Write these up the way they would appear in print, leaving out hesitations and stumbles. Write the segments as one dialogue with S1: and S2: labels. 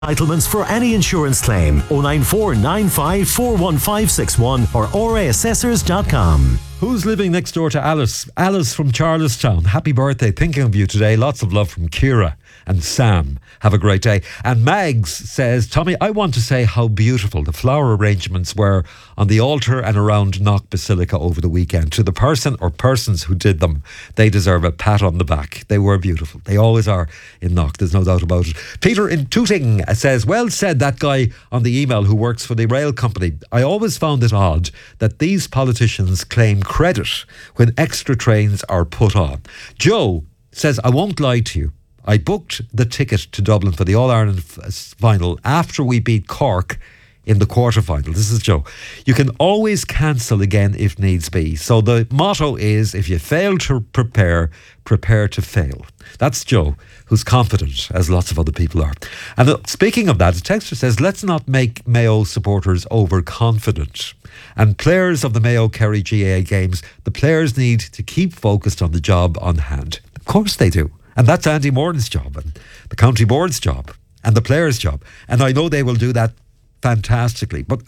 S1: Entitlements for any insurance claim. 094 95 41561 or oraassessors.com.
S2: Who's living next door to Alice? Alice from Charlestown. Happy birthday. Thinking of you today. Lots of love from Kira and Sam. Have a great day. And Mags says, Tommy, I want to say how beautiful the flower arrangements were on the altar and around Knock Basilica over the weekend. To the person or persons who did them, they deserve a pat on the back. They were beautiful. They always are in Knock. There's no doubt about it. Peter in Tooting says, well said, that guy on the email who works for the rail company. I always found it odd that these politicians claim credit when extra trains are put on. Joe says, I won't lie to you. I booked the ticket to Dublin for the All-Ireland final after we beat Cork in the quarter-final. This is Joe. You can always cancel again if needs be. So the motto is, if you fail to prepare, prepare to fail. That's Joe, who's confident, as lots of other people are. And speaking of that, the texter says, let's not make Mayo supporters overconfident. And players of the Mayo Kerry GAA games, the players need to keep focused on the job on hand. Of course they do. And that's Andy Moran's job and the county board's job and the players' job. And I know they will do that fantastically. But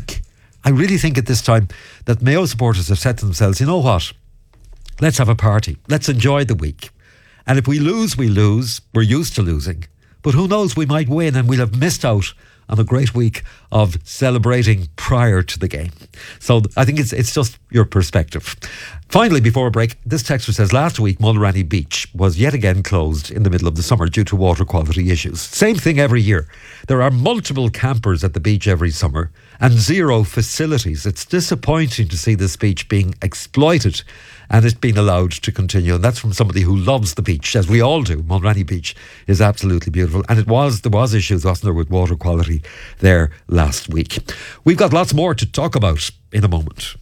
S2: I really think at this time that Mayo supporters have said to themselves, you know what? Let's have a party. Let's enjoy the week. And if we lose, we lose. We're used to losing. But who knows, we might win and we'll have missed out on a great week of celebrating prior to the game. So I think it's just your perspective. Finally, before a break, this texter says, last week Mulranny Beach was yet again closed in the middle of the summer due to water quality issues. Same thing every year. There are multiple campers at the beach every summer and zero facilities. It's disappointing to see this beach being exploited and it being allowed to continue. And that's from somebody who loves the beach, as we all do. Mulranny Beach is absolutely beautiful. And there was issues, wasn't there, with water quality there last week. We've got lots more to talk about in a moment.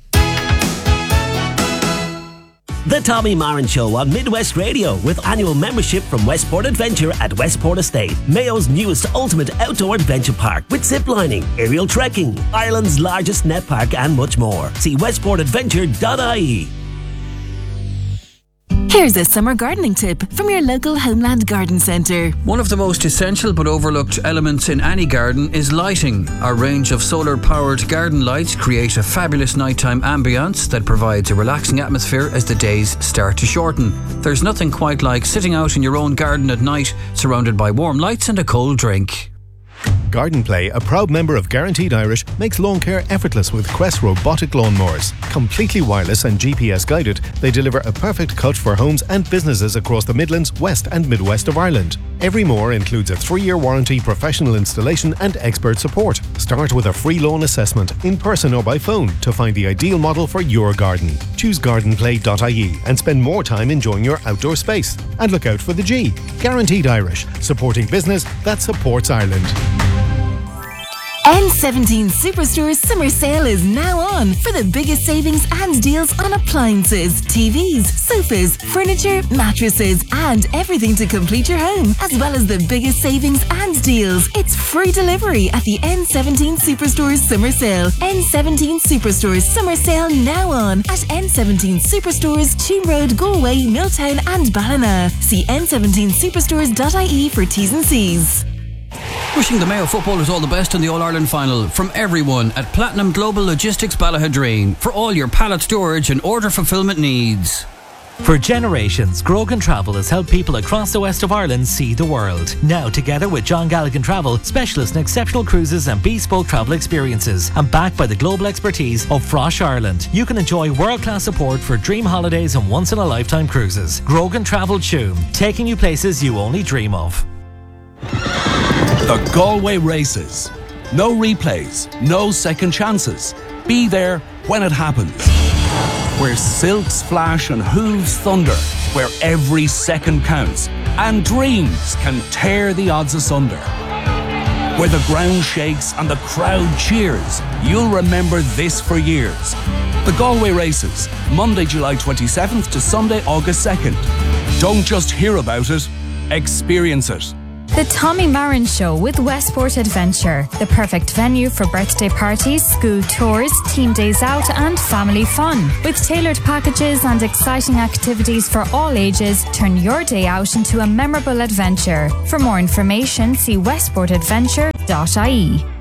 S1: The Tommy Marin Show on Midwest Radio, with annual membership from Westport Adventure at Westport Estate, Mayo's newest ultimate outdoor adventure park with ziplining, aerial trekking, Ireland's largest net park and much more. See westportadventure.ie.
S3: Here's a summer gardening tip from your local Homeland Garden Centre.
S4: One of the most essential but overlooked elements in any garden is lighting. Our range of solar-powered garden lights create a fabulous nighttime ambience that provides a relaxing atmosphere as the days start to shorten. There's nothing quite like sitting out in your own garden at night, surrounded by warm lights and a cold drink.
S5: Garden Play, a proud member of Guaranteed Irish, makes lawn care effortless with Quest robotic lawnmowers. Completely wireless and GPS guided, they deliver a perfect cut for homes and businesses across the Midlands, West and Midwest of Ireland. Every mower includes a 3-year warranty, professional installation and expert support. Start with a free lawn assessment, in person or by phone, to find the ideal model for your garden. Choose gardenplay.ie and spend more time enjoying your outdoor space. And look out for the G. Guaranteed Irish, supporting business that supports Ireland.
S3: N17 Superstore's summer sale is now on for the biggest savings and deals on appliances, TVs, sofas, furniture, mattresses and everything to complete your home, as well as the biggest savings and deals. It's free delivery at the N17 Superstore's summer sale. N17 Superstore's summer sale now on at N17 Superstores, Cheam Road, Galway, Milltown and Ballina. See n17superstores.ie for T's and C's.
S4: Wishing the Mayo footballers all the best in the All-Ireland final from everyone at Platinum Global Logistics Ballahadreen for all your pallet storage and order fulfilment needs.
S6: For generations, Grogan Travel has helped people across the west of Ireland see the world. Now, together with John Galligan Travel, specialist in exceptional cruises and bespoke travel experiences, and backed by the global expertise of Frosh Ireland, you can enjoy world-class support for dream holidays and once-in-a-lifetime cruises. Grogan Travel Tuam, taking you places you only dream of.
S7: The Galway Races. No replays, no second chances. Be there when it happens. Where silks flash and hooves thunder. Where every second counts and dreams can tear the odds asunder. Where the ground shakes and the crowd cheers. You'll remember this for years. The Galway Races, Monday, July 27th to Sunday, August 2nd. Don't just hear about it, experience it.
S8: The Tommy Marin Show with Westport Adventure, the perfect venue for birthday parties, school tours, team days out and family fun. With tailored packages and exciting activities for all ages, turn your day out into a memorable adventure. For more information, see westportadventure.ie.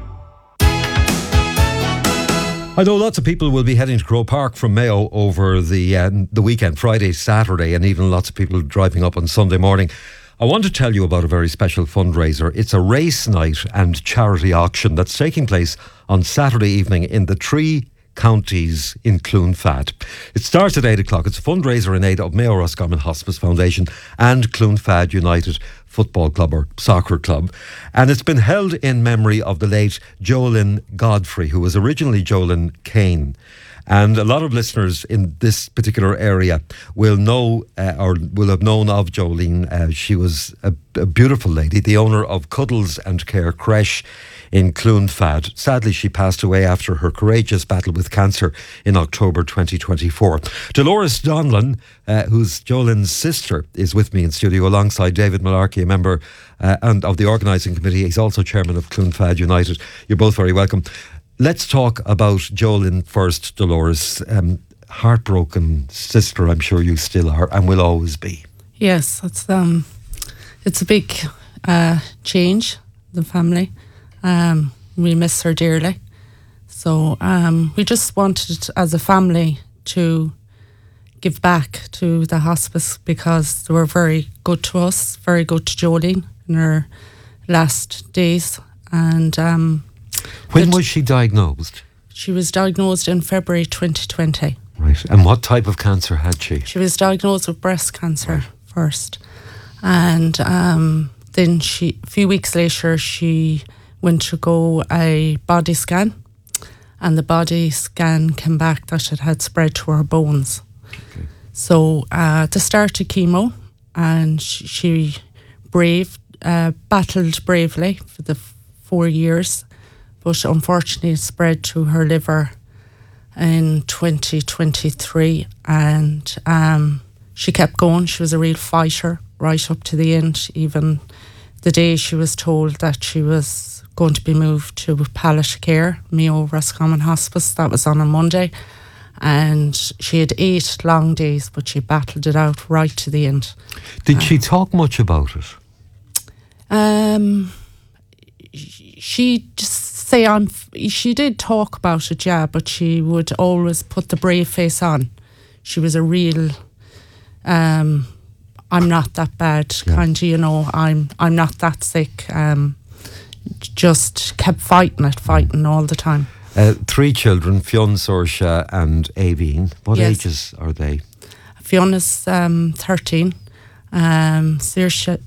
S2: I know lots of people will be heading to Croke Park from Mayo over the weekend, Friday, Saturday, and even lots of people driving up on Sunday morning. I want to tell you about a very special fundraiser. It's a race night and charity auction that's taking place on Saturday evening in the Three Counties in Clonfad. It starts at 8 o'clock. It's a fundraiser in aid of Mayo Roscommon Hospice Foundation and Clonfad United Football Club or Soccer Club. And it's been held in memory of the late Jolyn Godfrey, who was originally Jolyn Kane. And a lot of listeners in this particular area will know or will have known of Jolene. She was a beautiful lady, the owner of Cuddles and Care Creche in Clonfad. Sadly, she passed away after her courageous battle with cancer in October 2024. Dolores Donlan, who's Jolene's sister, is with me in studio alongside David Malarkey, a member and of the organising committee. He's also chairman of Clonfad United. You're both very welcome. Let's talk about Jolene first, Dolores. Heartbroken sister, I'm sure you still are and will always be.
S9: Yes, it's a big change, the family. We miss her dearly. So we just wanted, as a family, to give back to the hospice because they were very good to us, very good to Jolene in her last days. And
S2: when was she diagnosed?
S9: She was diagnosed in February 2020.
S2: Right. And what type of cancer had she?
S9: She was diagnosed with breast cancer first. And then a few weeks later, she went to go a body scan. And the body scan came back that it had spread to her bones. Okay. So they started chemo and she battled bravely for the 4 years. But unfortunately it spread to her liver in 2023 and she kept going. She was a real fighter right up to the end, even the day she was told that she was going to be moved to palliative care, Mayo Roscommon Hospice. That was on a Monday. And she had 8 long days, but she battled it out right to the end.
S2: Did she talk much about it?
S9: She just she did talk about it, yeah, but she would always put the brave face on. She was a real, I'm not that bad, kind of, I'm not that sick. Just kept fighting all the time.
S2: 3 children, Fionn, Saoirse and Aoibhinn. What ages are they?
S9: Fionna's 13. Saoirse,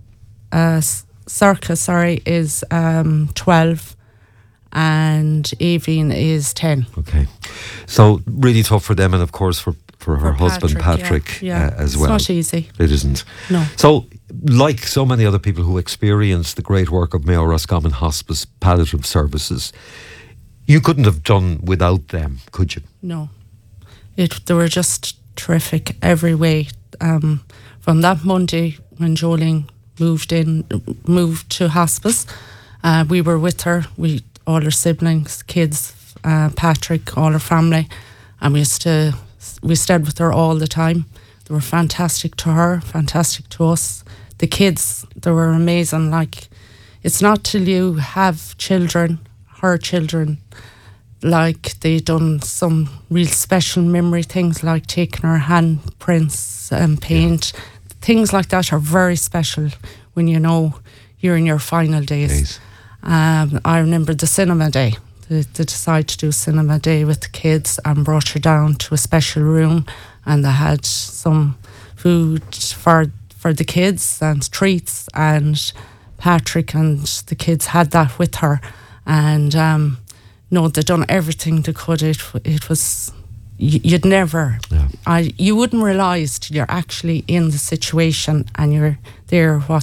S9: Sarka, is 12. And Aoibhinn is 10.
S2: Okay. So really tough for them and of course for her husband Patrick as well.
S9: It's not easy.
S2: It isn't.
S9: No.
S2: So like so many other people who experience the great work of Mayo Roscommon Hospice Palliative Services, you couldn't have done without them, could you?
S9: No. They were just terrific every way. From that Monday when Jolene moved to hospice, we were with her. All her siblings, kids, Patrick, all her family, and we stayed with her all the time. They were fantastic to her, fantastic to us. The kids, they were amazing. Like, it's not till you have children, her children, like they done some real special memory things like taking her handprints and paint. Yeah. Things like that are very special when you know you're in your final days. I remember the cinema day. They decided to do cinema day with the kids and brought her down to a special room, and they had some food for the kids and treats, and Patrick and the kids had that with her, and they'd done everything they could. It was you'd never you wouldn't realise till you're actually in the situation and you're there what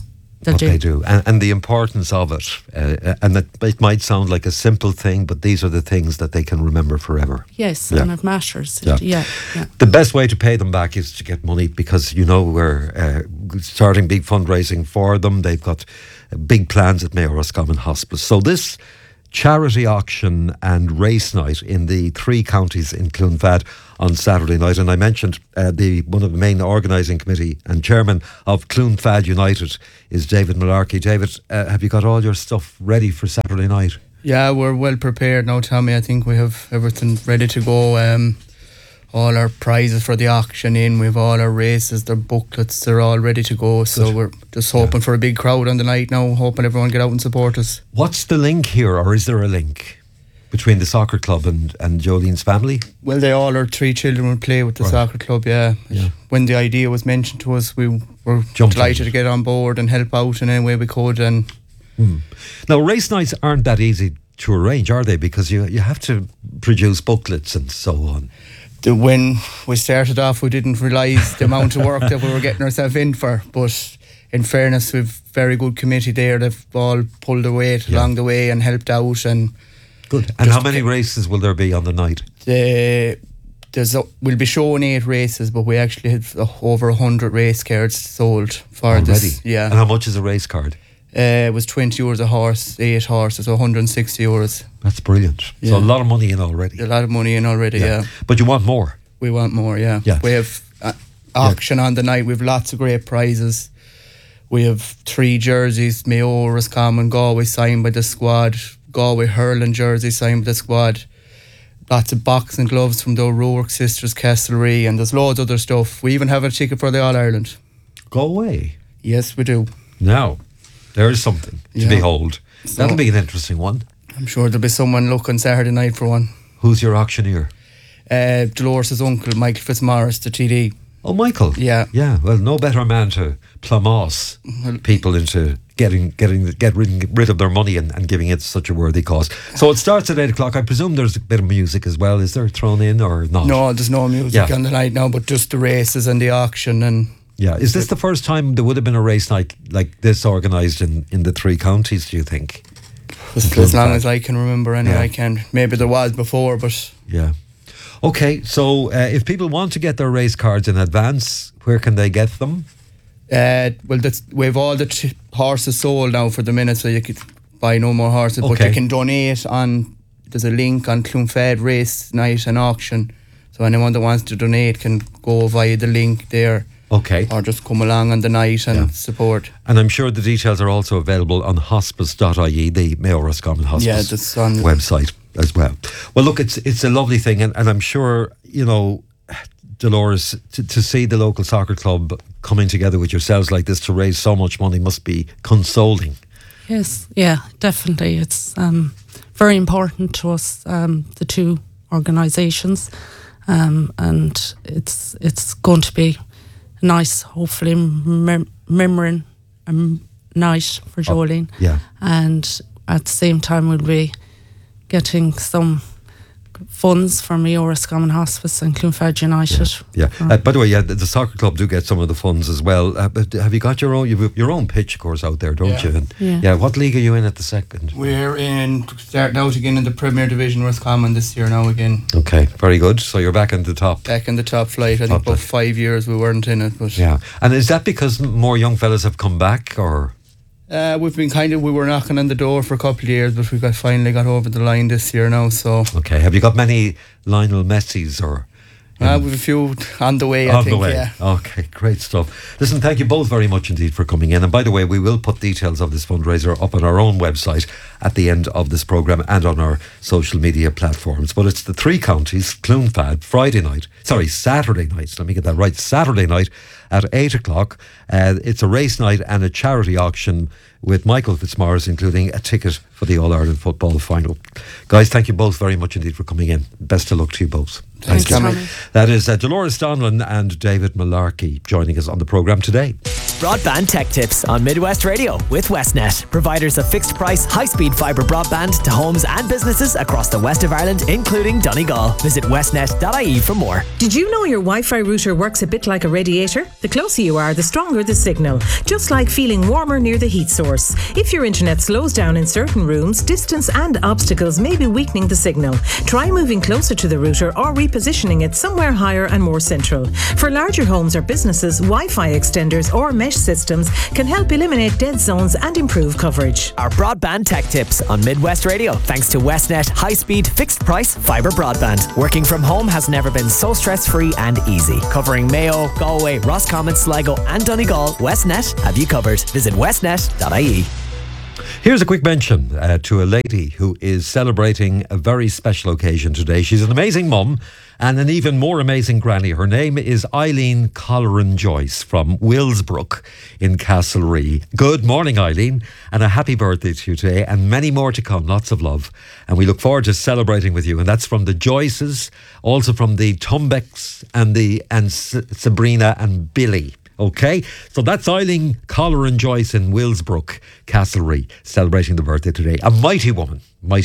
S2: they do, and the importance of it, and that it might sound like a simple thing, but these are the things that they can remember forever.
S9: Yes, and it matters. Yeah.
S2: The best way to pay them back is to get money, because we're starting big fundraising for them. They've got big plans at Mayo Roscommon Hospice. So this charity auction and race night in the 3 counties in Clonfad on Saturday night, and I mentioned one of the main organising committee and chairman of Clonfad United is David Malarkey. David, have you got all your stuff ready for Saturday night?
S10: Yeah, we're well prepared now, Tommy. I think we have everything ready to go. All our prizes for the auction in, we've all our races, their booklets, they're all ready to go. So we're just hoping for a big crowd on the night now, hoping everyone get out and support us.
S2: What's the link here, or is there a link between the soccer club and Jolene's family?
S10: Well, they all, our 3 children will play with the soccer club, yeah. When the idea was mentioned to us, we were delighted to get on board and help out in any way we could. And
S2: Now, race nights aren't that easy to arrange, are they? Because you have to produce booklets and so on.
S10: When we started off, we didn't realise the amount of work that we were getting ourselves in for. But in fairness, we've very good committee there. They've all pulled their weight along the way and helped out. And
S2: good. And how many races will there be on the night?
S10: We'll be showing 8 races, but we actually have over 100 race cards sold for
S2: already?
S10: this. Yeah.
S2: And how much is a race card?
S10: It was €20 a horse, 8 horses, so €160.
S2: That's brilliant. So a lot of money in already.
S10: A lot of money in already, yeah.
S2: But you want more?
S10: We want more, yeah. We have auction on the night. We have lots of great prizes. We have 3 jerseys, Mayo, Roscommon, Galway signed by the squad, Galway hurling jersey signed by the squad. Lots of boxing gloves from the O'Rourke sisters, Castlereagh, and there's loads of other stuff. We even have a ticket for the All-Ireland.
S2: Galway?
S10: Yes, we do.
S2: Now, there is something to behold. That'll be an interesting one.
S10: I'm sure there'll be someone looking Saturday night for one.
S2: Who's your auctioneer?
S10: Dolores' uncle, Michael Fitzmaurice, the TD.
S2: Oh, Michael.
S10: Yeah.
S2: Yeah, well, no better man to plumbos people into getting rid of their money and giving it such a worthy cause. So it starts at 8 o'clock. I presume there's a bit of music as well. Is there thrown in or not?
S10: No, there's no music on the night now, but just the races and the auction. And
S2: yeah, is this the first time there would have been a race night like this organised in the 3 counties, do you think?
S10: As long as I can remember, anyway, I can. Maybe there was before, but...
S2: Yeah. Okay, so if people want to get their race cards in advance, where can they get them?
S10: We've all the horses sold now for the minute, so you could buy no more horses, but you can donate on... There's a link on Clonfad Race Night and Auction, so anyone that wants to donate can go via the link there.
S2: Okay.
S10: Or just come along on the night and support.
S2: And I'm sure the details are also available on hospice.ie, the Mayo Roscommon Hospice
S10: that's on
S2: website as well. Well, look, it's a lovely thing, and I'm sure, Dolores, to see the local soccer club coming together with yourselves like this to raise so much money must be consoling.
S9: Yes, yeah, definitely. It's very important to us, the 2 organisations, and it's going to be nice, hopefully remembering a night for Jolene. And at the same time we'll be getting some funds from Mayo Roscommon Hospice and Clonfad United.
S2: By the way, the soccer club do get some of the funds as well. But have you got your own pitch, of course, out there, don't you? And what league are you in at the second?
S10: We're starting out again in the Premier Division Roscommon this year now again.
S2: Okay, very good. So you're back in the top.
S10: Back in the top flight. I think about 5 years we weren't in it. But
S2: and is that because more young fellas have come back, or?
S10: We've been we were knocking on the door for a couple of years, but we finally got over the line this year now. So
S2: okay, have you got many Lionel Messis or?
S10: We've a few on the way, I think. Yeah.
S2: Okay, great stuff. Listen, thank you both very much indeed for coming in. And by the way, we will put details of this fundraiser up on our own website at the end of this programme and on our social media platforms. But it's the 3 counties, Clonfad, Saturday night. Let me get that right. Saturday night at 8 o'clock. It's a race night and a charity auction with Michael Fitzmaurice, including a ticket for the All-Ireland football final. Guys, thank you both very much indeed for coming in. Best of luck to you both.
S9: Thanks, Tommy.
S2: That is Dolores Donlan and David Malarkey joining us on the programme today.
S11: Broadband Tech Tips on Midwest Radio with Westnet, providers of fixed price, high-speed fibre broadband to homes and businesses across the west of Ireland, including Donegal. Visit westnet.ie for more.
S12: Did you know your Wi-Fi router works a bit like a radiator? The closer you are, the stronger the signal, just like feeling warmer near the heat source. If your internet slows down in certain rooms, distance and obstacles may be weakening the signal. Try moving closer to the router or repositioning it somewhere higher and more central. For larger homes or businesses, Wi-Fi extenders or mesh systems can help eliminate dead zones and improve coverage.
S11: Our Broadband Tech Tips on Midwest Radio, thanks to Westnet high-speed, fixed-price fibre broadband. Working from home has never been so stress-free and easy. Covering Mayo, Galway, Roscommon, Sligo and Donegal, Westnet have you covered. Visit westnet.ie.
S2: Here's a quick mention to a lady who is celebrating a very special occasion today. She's an amazing mum and an even more amazing granny. Her name is Eileen Colleran Joyce from Willsbrook in Castlerea. Good morning, Eileen, and a happy birthday to you today, and many more to come. Lots of love, and we look forward to celebrating with you. And that's from the Joyces, also from the Tumbecks and Sabrina and Billy. Okay, so that's Eileen Colleran Joyce in Willsbrook, Castlerea, celebrating the birthday today. A mighty woman, mighty.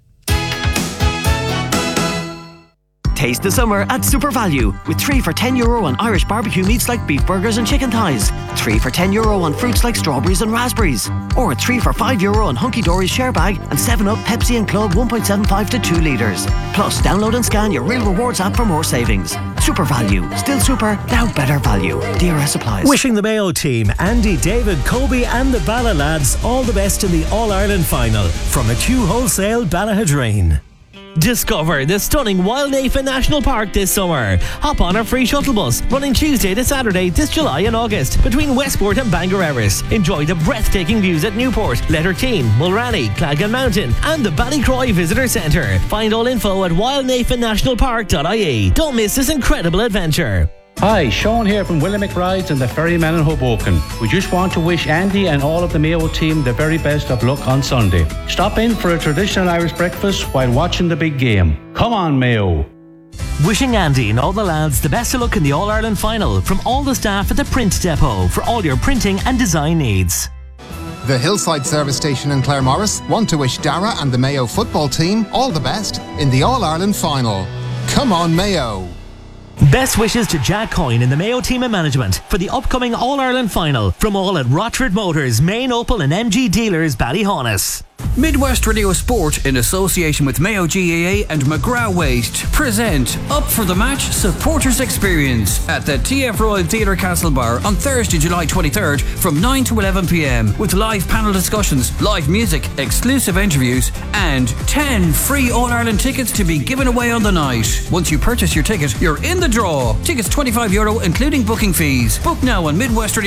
S1: Taste the summer at Super Value with 3 for €10 on Irish barbecue meats like beef burgers and chicken thighs, 3 for €10 on fruits like strawberries and raspberries, or 3 for €5 on Hunky Dory's share bag and 7-Up, Pepsi and Club 1.75 to 2 litres. Plus, download and scan your Real Rewards app for more savings. Super Value, still super, now better value. DRS applies.
S13: Wishing the Mayo team, Andy, David, Kobe and the Bala lads all the best in the All-Ireland final from McHugh Wholesale, Ballahadrine.
S6: Discover the stunning Wild Nafa National Park this summer. Hop on our free shuttle bus running Tuesday to Saturday this July and August between Westport and Bangor Erris. Enjoy the breathtaking views at Newport, Letterkeene, Mulranny, Clagan Mountain and the Ballycroy Visitor Centre. Find all info at wildnafaNationalPark.ie. Don't miss this incredible adventure.
S14: Hi, Sean here from William McBride's and the Ferryman in Hoboken. We just want to wish Andy and all of the Mayo team the very best of luck on Sunday. Stop in for a traditional Irish breakfast while watching the big game. Come on, Mayo.
S6: Wishing Andy and all the lads the best of luck in the All-Ireland final from all the staff at the Print Depot for all your printing and design needs.
S15: The Hillside Service Station in Claremorris want to wish Dara and the Mayo football team all the best in the All-Ireland final. Come on, Mayo.
S6: Best wishes to Jack Coyne and the Mayo team and management for the upcoming All-Ireland final from all at Rochford Motors, Main Opel and MG Dealers, Ballyhonus.
S4: Midwest Radio Sport, in association with Mayo GAA and McGrath Waste, present Up for the Match Supporters Experience at the TF Royal Theatre Castlebar on Thursday, July 23rd from 9 to 11 p.m. with live panel discussions, live music, exclusive interviews and 10 free All-Ireland tickets to be given away on the night. Once you purchase your ticket, you're in the draw. Tickets €25 including booking fees. Book now on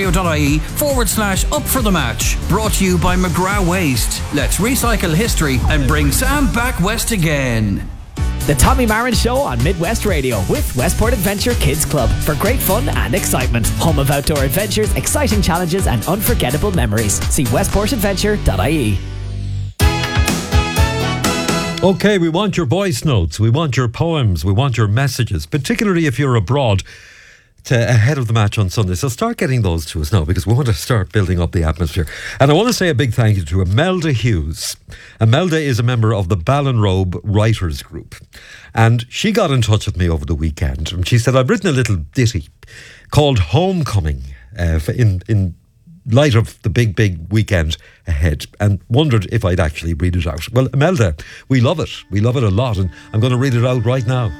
S4: midwestradio.ie/Up for the Match. Brought to you by McGrath Waste. Let's recycle history and bring Sam back west again.
S11: The Tommy Marin Show on Midwest Radio with Westport Adventure Kids Club for great fun and excitement. Home of outdoor adventures, exciting challenges and unforgettable memories. See westportadventure.ie.
S2: Okay, we want your voice notes, we want your poems, we want your messages, particularly if you're abroad ahead of the match on Sunday. So start getting those to us now because we want to start building up the atmosphere. And I want to say a big thank you to Imelda Hughes. Imelda is a member of the Ballinrobe Writers Group. And she got in touch with me over the weekend and she said, I've written a little ditty called Homecoming in light of the big weekend ahead and wondered if I'd actually read it out. Well, Imelda, we love it. We love it a lot and I'm going to read it out right now.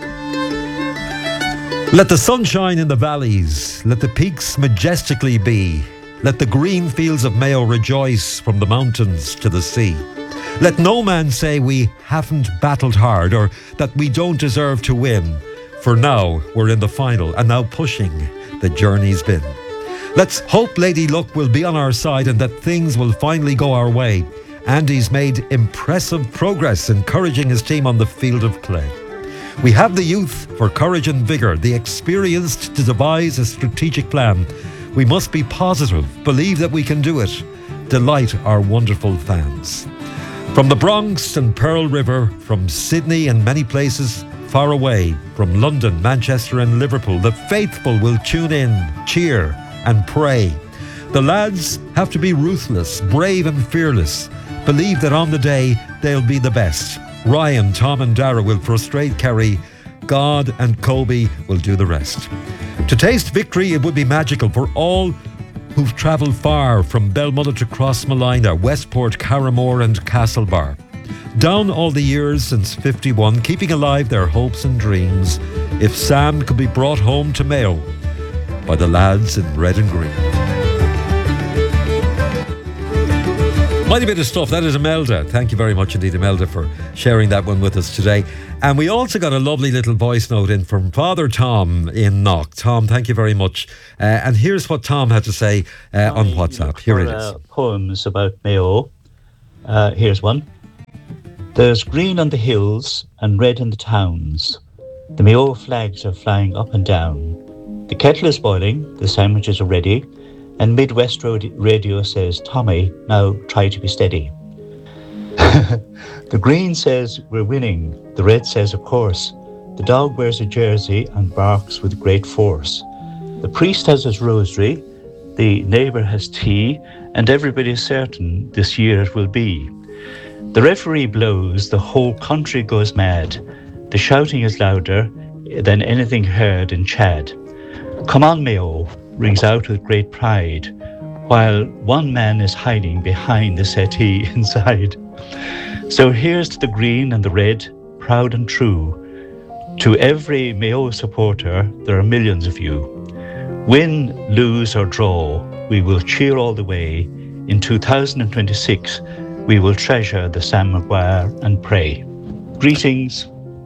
S2: Let the sun shine in the valleys, let the peaks majestically be, let the green fields of Mayo rejoice from the mountains to the sea. Let no man say we haven't battled hard or that we don't deserve to win, for now we're in the final and now pushing the journey's been. Let's hope Lady Luck will be on our side and that things will finally go our way. Andy's made impressive progress encouraging his team on the field of play. We have the youth for courage and vigour, the experience to devise a strategic plan. We must be positive, believe that we can do it, delight our wonderful fans. From the Bronx and Pearl River, from Sydney and many places far away, from London, Manchester and Liverpool, the faithful will tune in, cheer and pray. The lads have to be ruthless, brave and fearless. Believe that on the day they'll be the best. Ryan, Tom and Dara will frustrate Kerry. God and Kobe will do the rest. To taste victory, it would be magical for all who've travelled far from Belmullet to Crossmalina, Westport, Carramore and Castlebar. Down all the years since 51, keeping alive their hopes and dreams. If Sam could be brought home to Mayo by the lads in red and green. Mighty bit of stuff. That is Imelda. Thank you very much indeed, Imelda, for sharing that one with us today. And we also got a lovely little voice note in from Father Tom in Knock. Tom, thank you very much. And here's what Tom had to say on WhatsApp. Here it is.
S16: Poems about Mayo. Here's one. There's green on the hills and red in the towns. The Mayo flags are flying up and down. The kettle is boiling, the sandwiches are ready, and Midwest Radio says, Tommy, now try to be steady. The green says, we're winning. The red says, of course. The dog wears a jersey and barks with great force. The priest has his rosary, the neighbour has tea, and everybody's certain this year it will be. The referee blows, the whole country goes mad. The shouting is louder than anything heard in Chad. Come on, Mayo, rings out with great pride, while one man is hiding behind the settee inside. So here's to the green and the red, proud and true. To every Mayo supporter, there are millions of you. Win, lose or draw, we will cheer all the way. In 2026, we will treasure the Sam Maguire and pray. Greetings.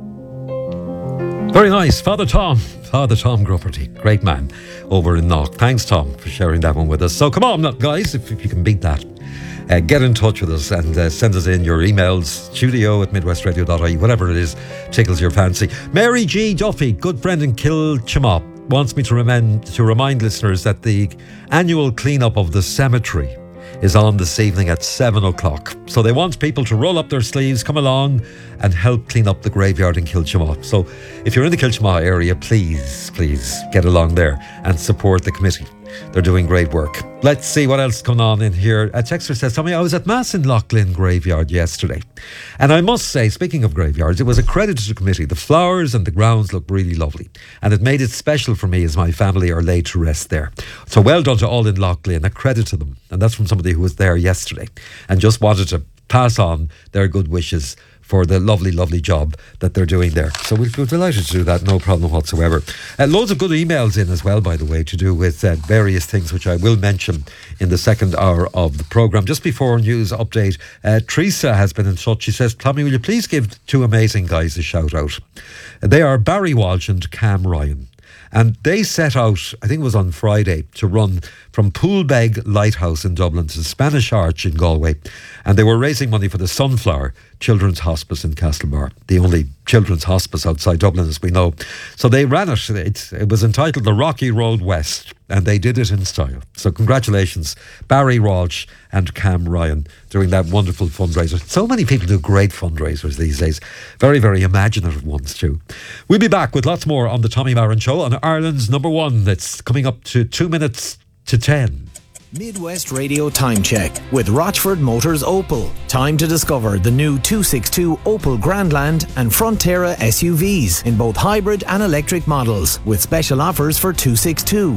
S2: Very nice. Father Tom Grufferty, great man over in Knock. Thanks, Tom, for sharing that one with us. So come on, guys, if you can beat that. Get in touch with us and send us in your emails, studio@midwestradio.ie, whatever it is tickles your fancy. Mary G. Duffy, good friend in Kilchimop, wants me to remind listeners that the annual clean-up of the cemetery is on this evening at 7 o'clock. So they want people to roll up their sleeves, come along and help clean up the graveyard in Kilchimop. So if you're in the Kilchimop area, please get along there and support the committee. They're doing great work. Let's see what else is going on in here. A texter says, Tommy, I was at Mass in Loughlin Graveyard yesterday. And I must say, speaking of graveyards, it was a credit to the committee. The flowers and the grounds look really lovely. And it made it special for me as my family are laid to rest there. So well done to all in Loughlin. A credit to them. And that's from somebody who was there yesterday and just wanted to pass on their good wishes for the lovely, lovely job that they're doing there. So we're delighted to do that, no problem whatsoever. Loads of good emails in as well, by the way, to do with various things, which I will mention in the second hour of the programme. Just before news update, Teresa has been in touch. She says, Tommy, will you please give two amazing guys a shout out? They are Barry Walsh and Cam Ryan. And they set out, I think it was on Friday, to run from Poolbeg Lighthouse in Dublin to Spanish Arch in Galway. And they were raising money for the Sunflower Children's Hospice in Castlebar, the only children's hospice outside Dublin, as we know. So they ran it. It was entitled The Rocky Road West, and they did it in style. So congratulations, Barry Walsh and Cam Ryan, doing that wonderful fundraiser. So many people do great fundraisers these days. Very, very imaginative ones too. We'll be back with lots more on the Tommy Maron Show on Ireland's number one. That's coming up to 2 minutes to 10.
S17: Midwest Radio Time Check with Rochford Motors Opel. Time to discover the new 262 Opel Grandland and Frontera SUVs in both hybrid and electric models with special offers for 262.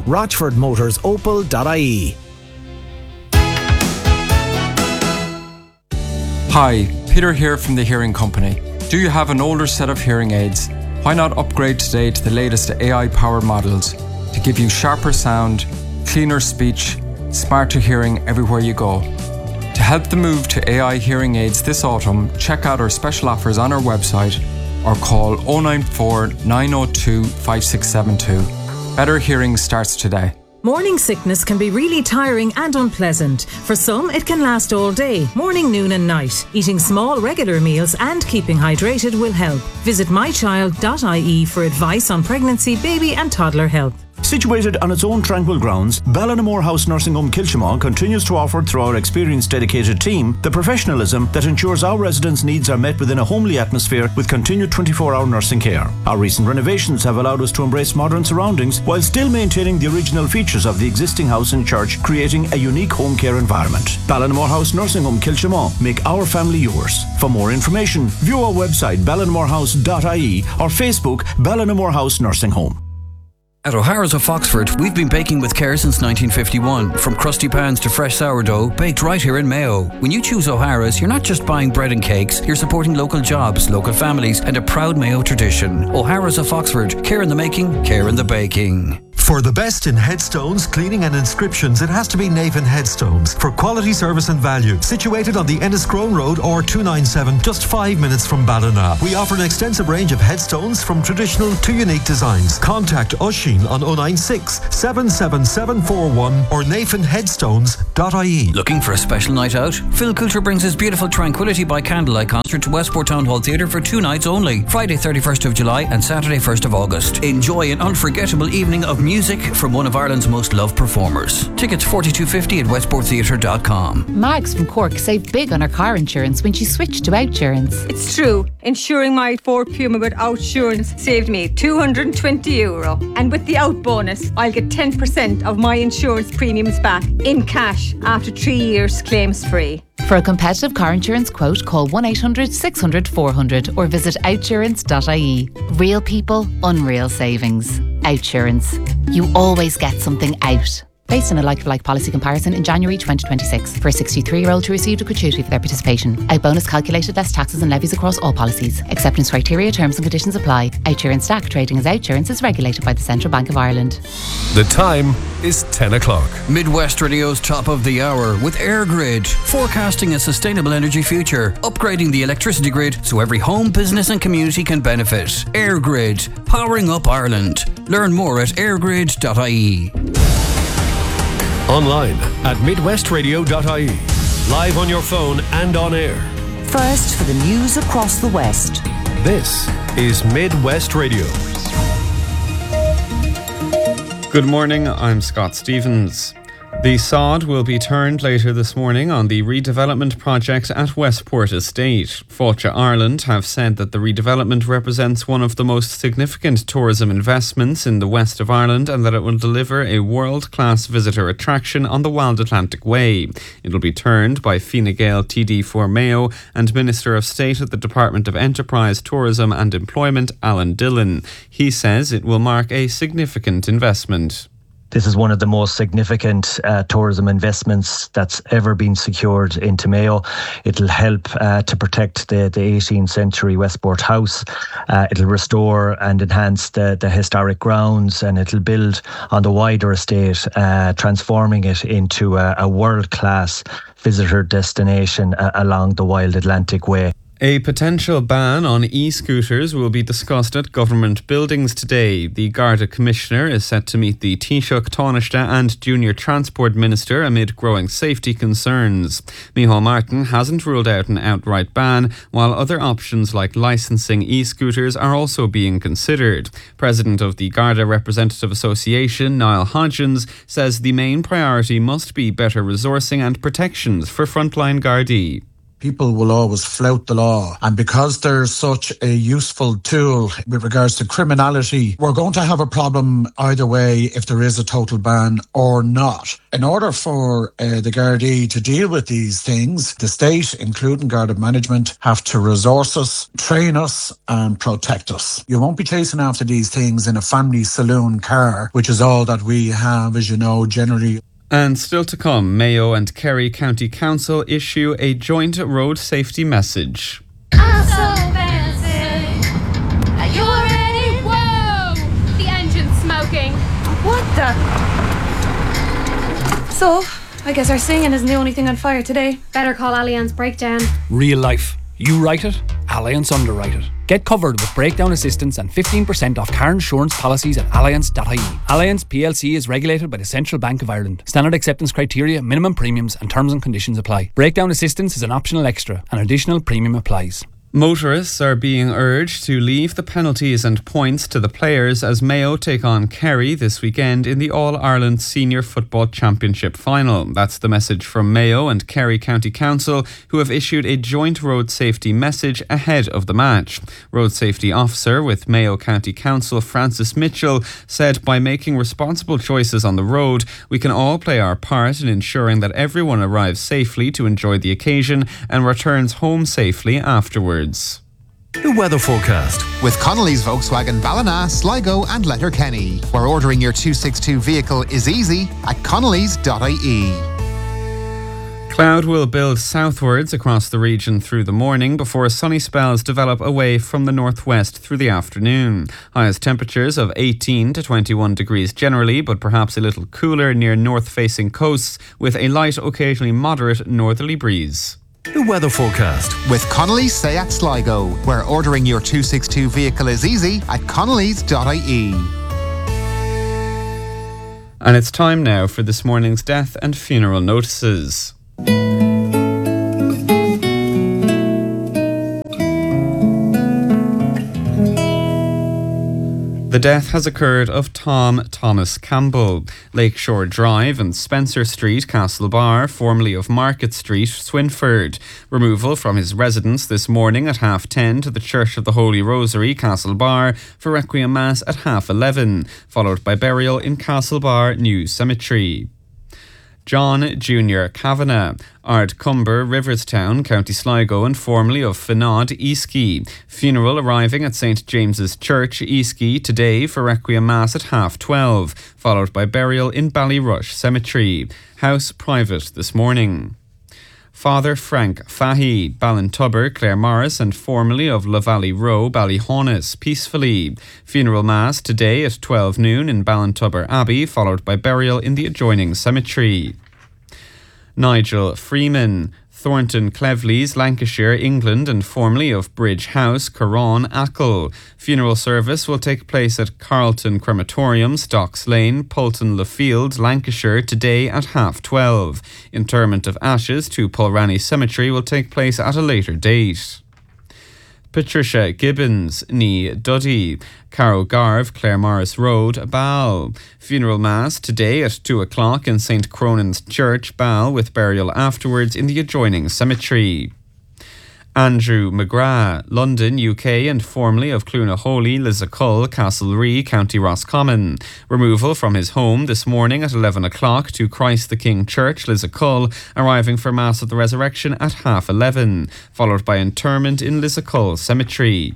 S17: RochfordMotorsOpel.ie.
S18: Hi, Peter here from the Hearing Company. Do you have an older set of hearing aids? Why not upgrade today to the latest AI-powered models to give you sharper sound, cleaner speech, smarter hearing everywhere you go. To help the move to AI hearing aids this autumn, check out our special offers on our website or call 094 902 5672. Better hearing starts today.
S12: Morning sickness can be really tiring and unpleasant. For some, it can last all day, morning, noon and night. Eating small, regular meals and keeping hydrated will help. Visit mychild.ie for advice on pregnancy, baby and toddler health.
S19: Situated on its own tranquil grounds, Ballinamore House Nursing Home Kilchimau continues to offer, through our experienced dedicated team, the professionalism that ensures our residents' needs are met within a homely atmosphere with continued 24-hour nursing care. Our recent renovations have allowed us to embrace modern surroundings while still maintaining the original features of the existing house and church, creating a unique home care environment. Ballinamore House Nursing Home Kilchimau. Make our family yours. For more information, view our website ballinamorehouse.ie or Facebook Ballinamore House Nursing Home.
S4: At O'Hara's of Foxford, we've been baking with care since 1951. From crusty pans to fresh sourdough, baked right here in Mayo. When you choose O'Hara's, you're not just buying bread and cakes, you're supporting local jobs, local families, and a proud Mayo tradition. O'Hara's of Foxford. Care in the making, care in the baking.
S20: For the best in headstones, cleaning and inscriptions, it has to be Navan Headstones. For quality service and value. Situated on the Enniscrone Road or 297, just 5 minutes from Ballina. We offer an extensive range of headstones from traditional to unique designs. Contact Oisín on 096 77741 or nathanheadstones.ie.
S4: Looking for a special night out? Phil Coulter brings his beautiful Tranquility by Candlelight concert to Westport Town Hall Theatre for 2 nights only. Friday 31st of July and Saturday 1st of August. Enjoy an unforgettable evening of music from one of Ireland's most loved performers. Tickets $42.50 at westporttheatre.com.
S21: Mags from Cork saved big on her car insurance when she switched to Outsurance.
S22: It's true. Insuring my Ford Puma with Outsurance saved me €220. And with the Out bonus, I'll get 10% of my insurance premiums back in cash after 3 years claims free.
S21: For a competitive car insurance quote, call 1-800-600-400 or visit outsurance.ie. Real people, unreal savings. Outsurance. You always get something out. Based on a like-for-like policy comparison in January 2026. For a 63-year-old who received a gratuity for their participation. Out bonus calculated less taxes and levies across all policies. Acceptance criteria, terms and conditions apply. Outsurance DAC trading as Outsurance is regulated by the Central Bank of Ireland.
S23: The time is 10 o'clock.
S4: Midwest Radio's top of the hour with EirGrid. Forecasting a sustainable energy future. Upgrading the electricity grid so every home, business and community can benefit. EirGrid. Powering up Ireland. Learn more at eirgrid.ie.
S23: Online at midwestradio.ie. Live on your phone and on air.
S24: First for the news across the West.
S23: This is Midwest Radio.
S25: Good morning, I'm Scott Stevens. The sod will be turned later this morning on the redevelopment project at Westport Estate. Fáilte Ireland have said that the redevelopment represents one of the most significant tourism investments in the west of Ireland and that it will deliver a world-class visitor attraction on the Wild Atlantic Way. It will be turned by Fine Gael TD for Mayo and Minister of State at the Department of Enterprise, Tourism and Employment, Alan Dillon. He says it will mark a significant investment.
S26: This is one of the most significant tourism investments that's ever been secured into Mayo. It'll help to protect the 18th century Westport House. It'll restore and enhance the historic grounds, and it'll build on the wider estate, transforming it into a world-class visitor destination along the Wild Atlantic Way.
S25: A potential ban on e-scooters will be discussed at government buildings today. The Garda Commissioner is set to meet the Taoiseach, Taoiseach and Junior Transport Minister amid growing safety concerns. Micheál Martin hasn't ruled out an outright ban, while other options like licensing e-scooters are also being considered. President of the Garda Representative Association, Niall Hodgins, says the main priority must be better resourcing and protections for frontline Gardaí.
S27: People will always flout the law, and because there's such a useful tool with regards to criminality, we're going to have a problem either way if there is a total ban or not. In order for the Gardaí to deal with these things, the state, including Garda management, have to resource us, train us and protect us. You won't be chasing after these things in a family saloon car, which is all that we have, as you know, generally.
S25: And still to come, Mayo and Kerry County Council issue a joint road safety message.
S28: I'm so fancy. Are you ready? Whoa! The engine's smoking.
S29: What the? So, I guess our singing isn't the only thing on fire today.
S28: Better call Allianz Breakdown.
S30: Real life. You write it, Allianz underwrite it. Get covered with breakdown assistance and 15% off car insurance policies at allianz.ie. Allianz PLC is regulated by the Central Bank of Ireland. Standard acceptance criteria, minimum premiums and terms and conditions apply. Breakdown assistance is an optional extra. An additional premium applies.
S25: Motorists are being urged to leave the penalties and points to the players as Mayo take on Kerry this weekend in the All-Ireland Senior Football Championship final. That's the message from Mayo and Kerry County Council, who have issued a joint road safety message ahead of the match. Road Safety Officer with Mayo County Council Francis Mitchell said, by making responsible choices on the road, we can all play our part in ensuring that everyone arrives safely to enjoy the occasion and returns home safely afterwards.
S1: The weather forecast with Connolly's Volkswagen Ballina, Sligo and Letterkenny, where ordering your 262 vehicle is easy at connolly's.ie.
S25: Cloud will build southwards across the region through the morning before sunny spells develop away from the northwest through the afternoon. Highest temperatures of 18 to 21 degrees generally, but perhaps a little cooler near north-facing coasts with a light, occasionally moderate northerly breeze.
S1: The weather forecast with Connolly's Seat Sligo, where ordering your 262 vehicle is easy at connolly's.ie.
S25: And it's time now for this morning's death and funeral notices. The death has occurred of Tom Thomas Campbell, Lakeshore Drive and Spencer Street, Castlebar, formerly of Market Street, Swinford. Removal from his residence this morning at 10:30 to the Church of the Holy Rosary, Castlebar, for Requiem Mass at 11:30, followed by burial in Castlebar New Cemetery. John Junior Kavanagh, Ardcumber, Riverstown, County Sligo and formerly of Finod, Easkey. Funeral arriving at St James's Church, Easkey, today for Requiem Mass at 12:30, followed by burial in Ballyrush Cemetery. House private this morning. Father Frank Fahy, Ballintubber, Claremorris and formerly of La Valley Row, Ballyhaunis, peacefully. Funeral Mass today at 12 noon in Ballintubber Abbey, followed by burial in the adjoining cemetery. Nigel Freeman, Thornton Cleveleys, Lancashire, England and formerly of Bridge House, Corran, Achill. Funeral service will take place at Carlton Crematorium, Stocks Lane, Poulton Le Field, Lancashire today at 12:30. Interment of ashes to Pulranny Cemetery will take place at a later date. Patricia Gibbons, ní Duddy, Carrow Garve, Claremorris Road, Ball. Funeral Mass today at 2:00 in St Cronan's Church, Ball, with burial afterwards in the adjoining cemetery. Andrew McGrath, London, UK and formerly of Clunaholy, Lissacull, Castlerea, County Roscommon. Removal from his home this morning at 11:00 to Christ the King Church, Lissacull, arriving for Mass of the Resurrection at 11:30, followed by interment in Lissacull Cemetery.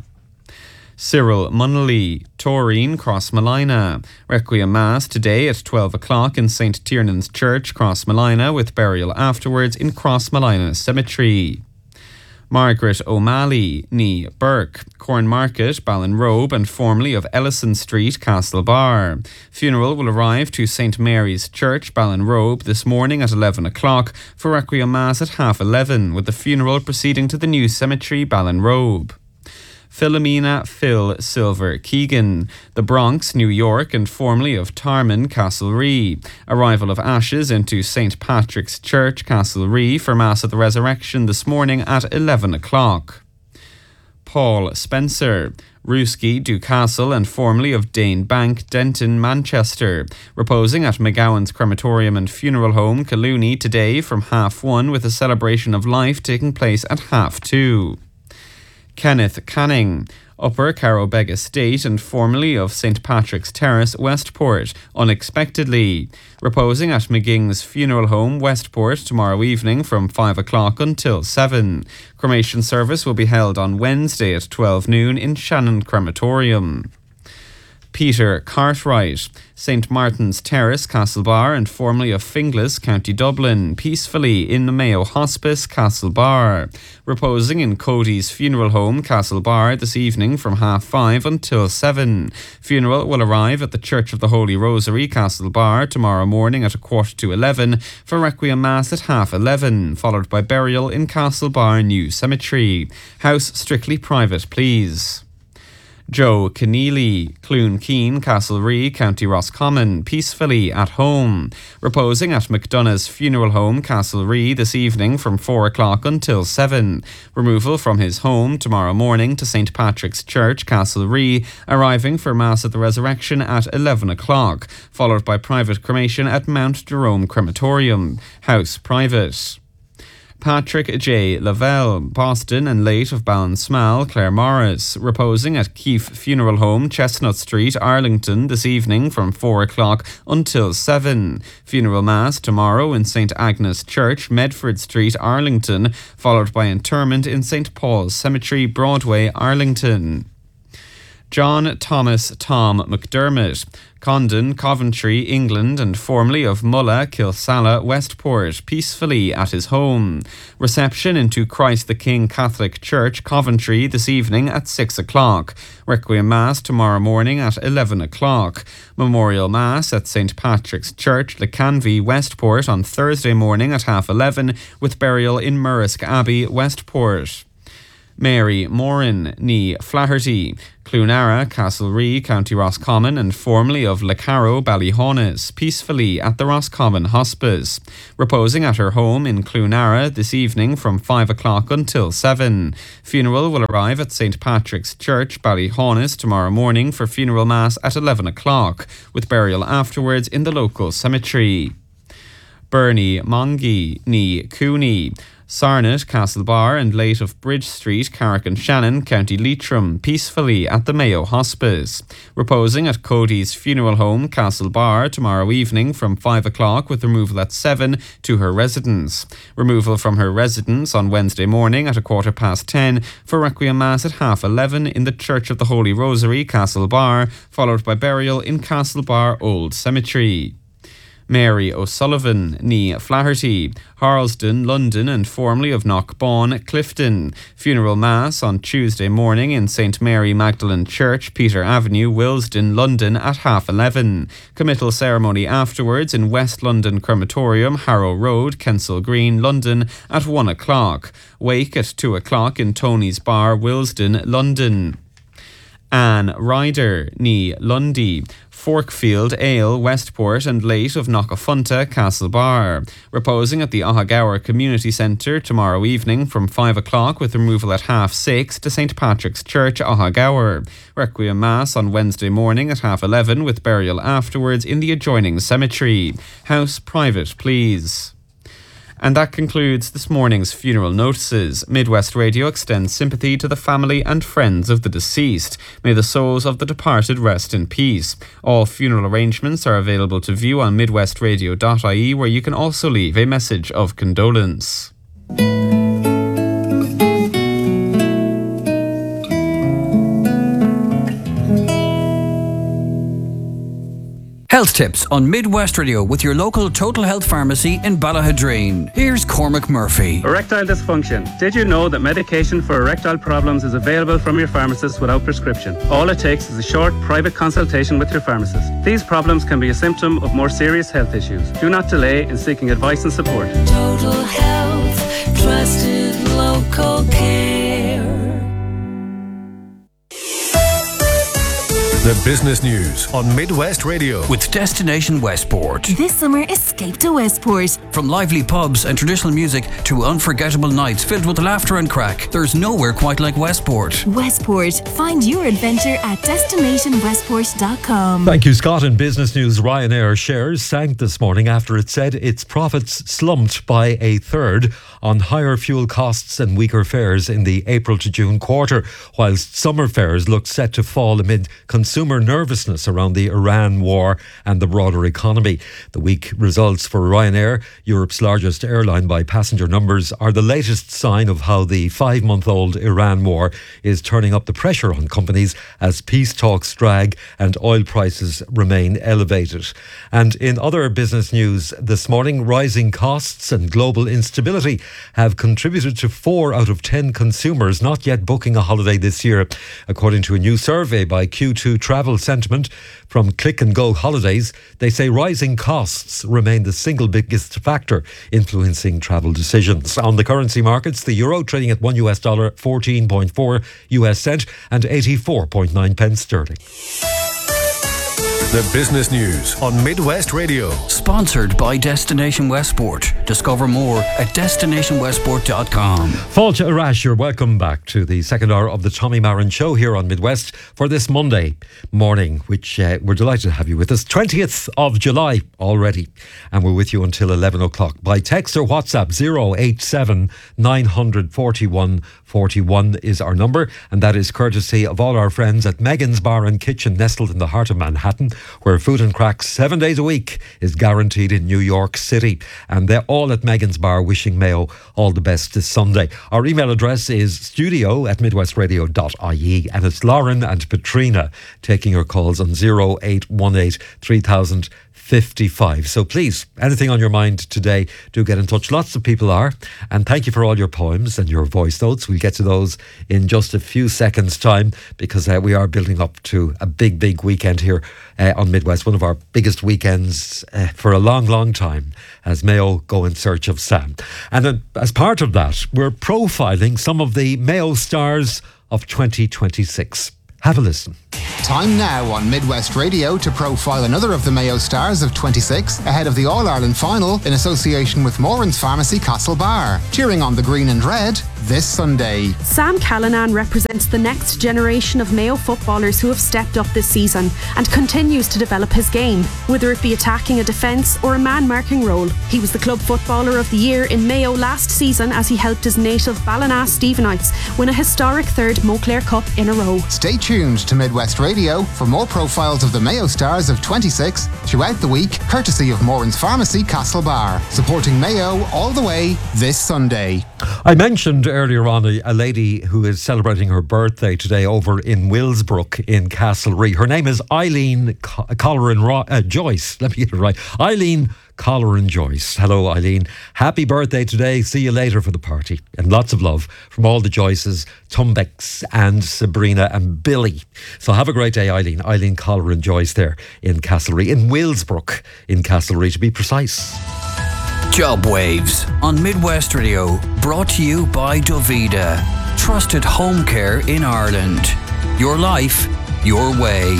S25: Cyril Munnelly, Taurine, Crossmolina. Requiem Mass today at 12:00 in St Tiernan's Church, Crossmolina, with burial afterwards in Crossmolina Cemetery. Margaret O'Malley, ní Burke, Cornmarket, Ballinrobe and formerly of Ellison Street, Castlebar. Funeral will arrive to St Mary's Church, Ballinrobe this morning at 11:00 for Requiem Mass at 11:30, with the funeral proceeding to the new cemetery, Ballinrobe. Philomena Phil Silver Keegan, The Bronx, New York and formerly of Tarman, Castlerea. Arrival of ashes into St Patrick's Church, Castlerea for Mass of the Resurrection this morning at 11:00. Paul Spencer, Ruski, Newcastle and formerly of Dane Bank, Denton, Manchester. Reposing at McGowan's Crematorium and Funeral Home, Collooney today from 1:30 with a celebration of life taking place at 2:30. Kenneth Canning, Upper Carrowbeg Estate and formerly of St Patrick's Terrace, Westport, unexpectedly. Reposing at McGing's Funeral Home, Westport, tomorrow evening from 5:00 until 7. Cremation service will be held on Wednesday at 12 noon in Shannon Crematorium. Peter Cartwright, St Martin's Terrace, Castlebar and formerly of Finglas, County Dublin, peacefully in the Mayo Hospice, Castlebar. Reposing in Cody's Funeral Home, Castlebar, this evening from 5:30 until 7. Funeral will arrive at the Church of the Holy Rosary, Castlebar, tomorrow morning at 11:15 for Requiem Mass at 11:30, followed by burial in Castlebar New Cemetery. House strictly private, please. Joe Keneally, Clune Keen, Castlerea, County Roscommon, peacefully at home. Reposing at McDonough's Funeral Home, Castlerea, this evening from 4 o'clock until 7. Removal from his home tomorrow morning to St Patrick's Church, Castlerea, arriving for Mass at the Resurrection at 11 o'clock, followed by private cremation at Mount Jerome Crematorium, house private. Patrick J. Lavelle, Boston and late of Ballinsmall, Claire Morris, reposing at Keefe Funeral Home, Chestnut Street, Arlington, this evening from 4 o'clock until 7. Funeral Mass tomorrow in St Agnes Church, Medford Street, Arlington, followed by interment in St Paul's Cemetery, Broadway, Arlington. John Thomas Tom McDermott, Condon, Coventry, England, and formerly of Mulla, Kilsalla, Westport, peacefully at his home. Reception into Christ the King Catholic Church, Coventry, this evening at 6 o'clock. Requiem Mass tomorrow morning at 11 o'clock. Memorial Mass at St Patrick's Church, Lecanvy, Westport, on Thursday morning at 11:30, with burial in Murrisk Abbey, Westport. Mary Moran, ní Flaherty, Clonara, Castlerea, County Roscommon, and formerly of Lecarrow, Ballyhaunis, peacefully at the Roscommon Hospice. Reposing at her home in Clonara this evening from 5 o'clock until 7. Funeral will arrive at St Patrick's Church, Ballyhaunis, tomorrow morning for funeral mass at 11 o'clock, with burial afterwards in the local cemetery. Bernie Mongie, ní Cooney, Sarnet, Castlebar, and late of Bridge Street, Carrick and Shannon, County Leitrim, peacefully at the Mayo Hospice. Reposing at Cody's Funeral Home, Castlebar, tomorrow evening from 5 o'clock, with removal at 7 to her residence. Removal from her residence on Wednesday morning at 10:15 for Requiem Mass at 11:30 in the Church of the Holy Rosary, Castlebar, followed by burial in Castlebar Old Cemetery. Mary O'Sullivan, ní Flaherty, Harlesden, London, and formerly of Knockbawn, Clifton. Funeral Mass on Tuesday morning in St Mary Magdalene Church, Peter Avenue, Willesden, London at 11:30. Committal ceremony afterwards in West London Crematorium, Harrow Road, Kensal Green, London at 1 o'clock. Wake at 2 o'clock in Tony's Bar, Willesden, London. Anne Ryder, ní Lundy, Forkfield Ale, Westport, and late of Knockafunta, Castlebar. Reposing at the Ohagower Community Centre tomorrow evening from 5 o'clock, with removal at 6:30 to St Patrick's Church, Ohagower. Requiem Mass on Wednesday morning at 11:30, with burial afterwards in the adjoining cemetery. House private, please. And that concludes this morning's funeral notices. Midwest Radio extends sympathy to the family and friends of the deceased. May the souls of the departed rest in peace. All funeral arrangements are available to view on midwestradio.ie, where you can also leave a message of condolence.
S4: Health tips on Midwest Radio with your local Total Health Pharmacy in Ballahadreen. Here's Cormac Murphy.
S3: Erectile dysfunction. Did you know that medication for erectile problems is available from your pharmacist without prescription? All it takes is a short private consultation with your pharmacist. These problems can be a symptom of more serious health issues. Do not delay in seeking advice and support.
S5: Total Health, trusted local care.
S23: The business news on Midwest Radio
S4: with Destination Westport.
S29: This summer, escape to Westport.
S4: From lively pubs and traditional music to unforgettable nights filled with laughter and crack, there's nowhere quite like Westport.
S29: Westport. Find your adventure at destinationwestport.com.
S2: Thank you, Scott. In business news, Ryanair shares sank this morning after it said its profits slumped by a third on higher fuel costs and weaker fares in the April to June quarter, whilst summer fares looked set to fall amid consumer nervousness around the Iran war and the broader economy. The weak results for Ryanair, Europe's largest airline by passenger numbers, are the latest sign of how the 5-month-old Iran war is turning up the pressure on companies as peace talks drag and oil prices remain elevated. And in other business news this morning, rising costs and global instability have contributed to 4 out of 10 consumers not yet booking a holiday this year, according to a new survey by Q2 Travel. travel sentiment from Click and Go Holidays. They say rising costs remain the single biggest factor influencing travel decisions. On the currency markets, the euro trading at $1 14.4 US cent and 84.9 pence sterling.
S23: The business news on Midwest Radio.
S4: Sponsored by Destination Westport. Discover more at destinationwestport.com.
S2: Fáilte Arash, you're welcome back to the second hour of the Tommy Marin Show here on Midwest for this Monday morning, which we're delighted to have you with us. 20th of July already, and we're with you until 11 o'clock. By text or WhatsApp, 087 941 41 is our number, and that is courtesy of all our friends at Megan's Bar and Kitchen, nestled in the heart of Manhattan, where food and cracks 7 days a week is guaranteed in New York City. And they're all at Megan's Bar, wishing Mayo all the best this Sunday. Our email address is studio@midwestradio.ie, and it's Lauren and Petrina taking your calls on 0818 3000 55. So please, anything on your mind today, do get in touch. Lots of people are. And thank you for all your poems and your voice notes. We'll get to those in just a few seconds' time, because we are building up to a big, big weekend here on Midwest. One of our biggest weekends for a long, long time, as Mayo go in search of Sam. And as part of that, we're profiling some of the Mayo stars of 2026. Have a listen.
S1: Time now on Midwest Radio to profile another of the Mayo stars of 26 ahead of the All-Ireland final in association with Moran's Pharmacy Castlebar. Cheering on the green and red this Sunday.
S6: Sam Callanan represents the next generation of Mayo footballers who have stepped up this season and continues to develop his game, whether it be attacking a defence or a man-marking role. He was the Club Footballer of the Year in Mayo last season as he helped his native Ballina Stephenites win a historic third Moclair Cup in a row.
S1: Stay tuned to Midwest Radio for more profiles of the Mayo stars of 26 throughout the week, courtesy of Moran's Pharmacy Castlebar, supporting Mayo all the way this Sunday.
S2: I mentioned earlier on a lady who is celebrating her birthday today over in Willsbrook in Castlereagh. Her name is Eileen Colleran Joyce. Let me get it right. Eileen Colleran Joyce. Hello, Eileen. Happy birthday today. See you later for the party. And lots of love from all the Joyces, Tumbecks and Sabrina and Billy. So have a great day, Eileen. Eileen Colleran Joyce there in Castlereagh, in Willsbrook in Castlereagh to be precise.
S4: Job Waves on Midwest Radio, brought to you by Dovida. Trusted home care in Ireland. Your life, your way.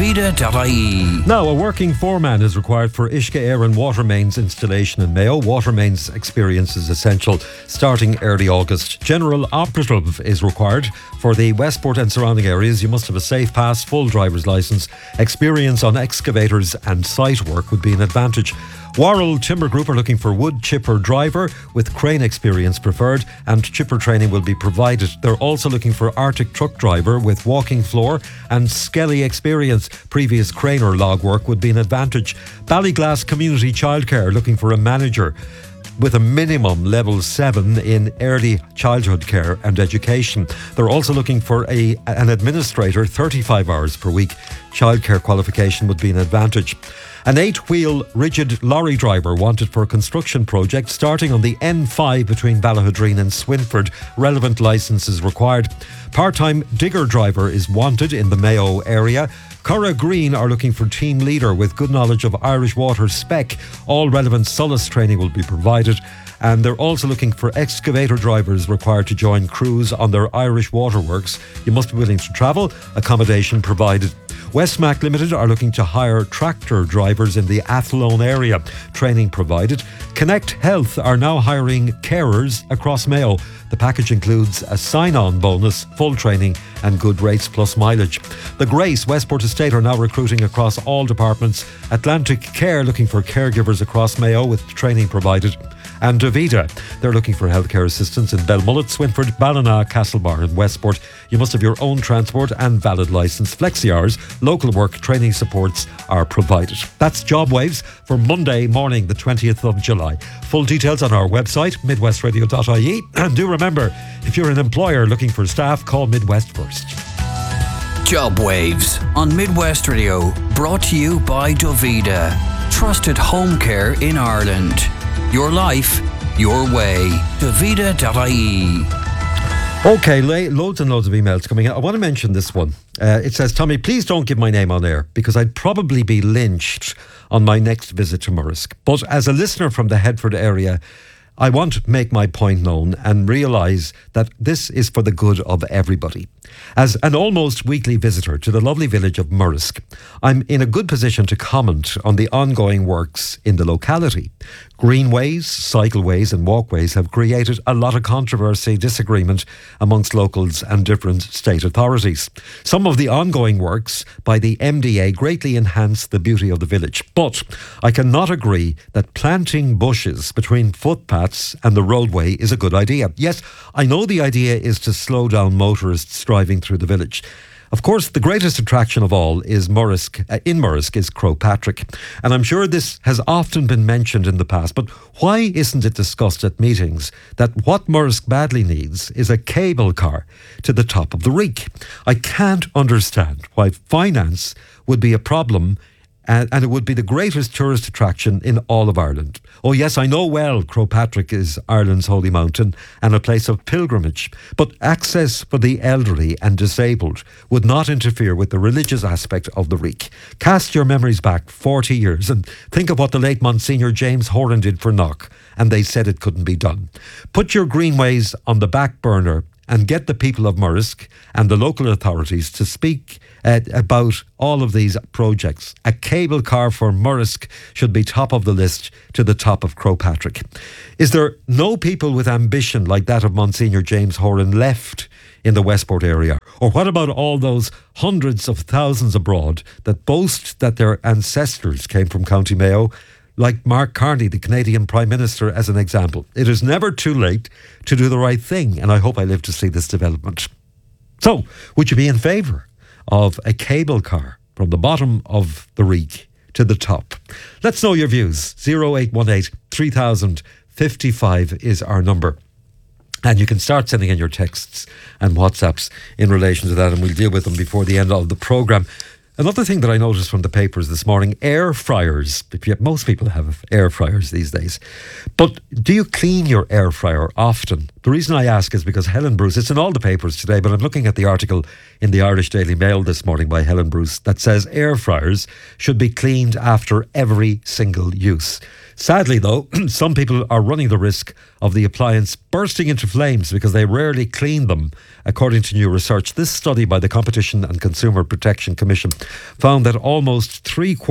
S4: Dovida.ie.
S2: Now, a working foreman is required for Uisce Éireann water mains installation in Mayo. Water mains experience is essential starting early August. General operative is required for the Westport and surrounding areas. You must have a safe pass, full driver's licence. Experience on excavators and site work would be an advantage. Worrell Timber Group are looking for wood chipper driver with crane experience preferred, and chipper training will be provided. They're also looking for Arctic truck driver with walking floor and skelly experience. Previous crane or log work would be an advantage. Ballyglass Community Childcare looking for a manager with a minimum level 7 in early childhood care and education. They're also looking for an administrator, 35 hours per week. Childcare qualification would be an advantage. An 8-wheel rigid lorry driver wanted for a construction project starting on the N5 between Ballahudreen and Swinford. Relevant licence is required. Part-time digger driver is wanted in the Mayo area. Curra Green are looking for team leader with good knowledge of Irish Water spec. All relevant SOLAS training will be provided. And they're also looking for excavator drivers required to join crews on their Irish waterworks. You must be willing to travel, accommodation provided. Westmac Limited are looking to hire tractor drivers in the Athlone area. Training provided. Connect Health are now hiring carers across Mayo. The package includes a sign-on bonus, full training and good rates plus mileage. The Grace Westport Estate are now recruiting across all departments. Atlantic Care looking for caregivers across Mayo with training provided. And Dovida, they're looking for healthcare assistants in Belmullet, Swinford, Ballina, Castlebar and Westport. You must have your own transport and valid licence. Flexi hours, local work, training supports are provided. That's Job Waves for Monday morning, the 20th of July. Full details on our website, midwestradio.ie. And do remember, if you're an employer looking for staff, call Midwest first.
S4: Job Waves on Midwest Radio, brought to you by Dovida. Trusted home care in Ireland. Your life, your way. Dovida.ie.
S2: Okay, loads and loads of emails coming in. I want to mention this one. It says, Tommy, please don't give my name on air because I'd probably be lynched on my next visit to Murrisk. But as a listener from the Headford area, I want to make my point known and realise that this is for the good of everybody. As an almost weekly visitor to the lovely village of Murrisk, I'm in a good position to comment on the ongoing works in the locality. Greenways, cycleways and walkways have created a lot of controversy, disagreement amongst locals and different state authorities. Some of the ongoing works by the MDA greatly enhance the beauty of the village, but I cannot agree that planting bushes between footpaths and the roadway is a good idea. Yes, I know the idea is to slow down motorists driving through the village. Of course, the greatest attraction of all is Murrisk is Croagh Patrick. And I'm sure this has often been mentioned in the past, but why isn't it discussed at meetings that what Murrisk badly needs is a cable car to the top of the Reek? I can't understand why finance would be a problem, and it would be the greatest tourist attraction in all of Ireland. Oh yes, I know well Croagh Patrick is Ireland's holy mountain and a place of pilgrimage, but access for the elderly and disabled would not interfere with the religious aspect of the Reek. Cast your memories back 40 years and think of what the late Monsignor James Horan did for Knock, and they said it couldn't be done. Put your greenways on the back burner and get the people of Murrisk and the local authorities to speak about all of these projects. A cable car for Murrisk should be top of the list to the top of Croagh Patrick. Is there no people with ambition like that of Monsignor James Horan left in the Westport area? Or what about all those hundreds of thousands abroad that boast that their ancestors came from County Mayo, like Mark Carney, the Canadian Prime Minister, as an example? It is never too late to do the right thing, and I hope I live to see this development. So, would you be in favour of a cable car from the bottom of the Reek to the top? Let's know your views. 0818 3000 55 is our number. And you can start sending in your texts and WhatsApps in relation to that, and we'll deal with them before the end of the programme. Another thing that I noticed from the papers this morning, air fryers. Most people have air fryers these days. But do you clean your air fryer often? The reason I ask is because Helen Bruce, it's in all the papers today, but I'm looking at the article in the Irish Daily Mail this morning by Helen Bruce that says air fryers should be cleaned after every single use. Sadly, though, some people are running the risk of the appliance bursting into flames because they rarely clean them, according to new research. This study by the Competition and Consumer Protection Commission found that almost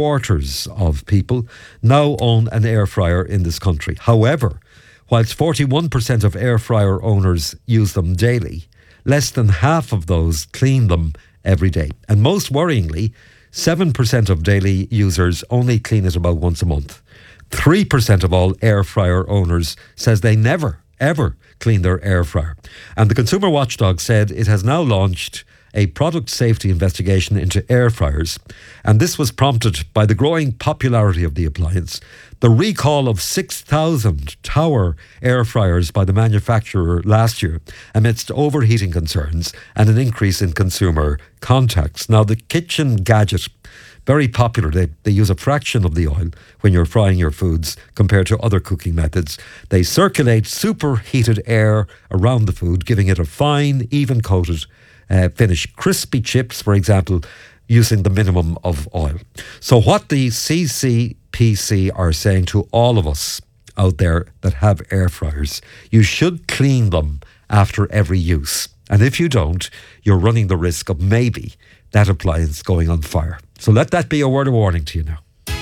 S2: 3/4 of people now own an air fryer in this country. However, whilst 41% of air fryer owners use them daily, less than half of those clean them every day. And most worryingly, 7% of daily users only clean it about once a month. 3% of all air fryer owners says they never, ever clean their air fryer. And the Consumer Watchdog said it has now launched a product safety investigation into air fryers. And this was prompted by the growing popularity of the appliance, the recall of 6,000 Tower air fryers by the manufacturer last year amidst overheating concerns and an increase in consumer contacts. Now, the kitchen gadget, very popular. They use a fraction of the oil when you're frying your foods compared to other cooking methods. They circulate superheated air around the food, giving it a fine, even coated finish. Crispy chips, for example, using the minimum of oil. So what the CCPC are saying to all of us out there that have air fryers, you should clean them after every use. And if you don't, you're running the risk of maybe that appliance going on fire. So let that be a word of warning to you now.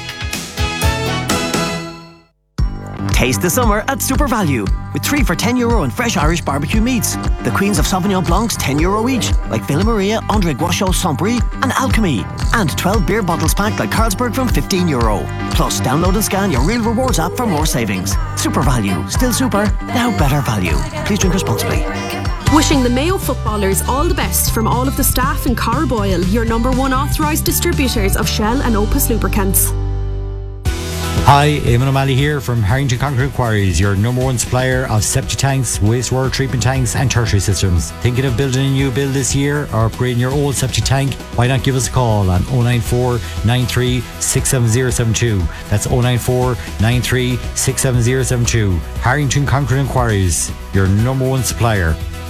S7: Taste the summer at Super Value with 3 for €10 in fresh Irish barbecue meats. The Queens of Sauvignon Blancs €10 each, like Villa Maria, André Guachot, Saint-Brie and Alchemy. And 12 beer bottles packed like Carlsberg from €15. Plus, download and scan your Real Rewards app for more savings. Super Value. Still super, now better value. Please drink responsibly.
S6: Wishing the Mayo footballers all the best from all of the staff in Carboyle, your #1 authorised distributors of Shell and Opus lubricants.
S8: Hi, Eamon O'Malley here from Harrington Concrete Quarries, your #1 supplier of septic tanks, wastewater treatment tanks and tertiary systems. Thinking of building a new build this year or upgrading your old septic tank? Why not give us a call on 094 93 67072. That's 094 93 67072. Harrington Concrete Quarries, your #1 supplier.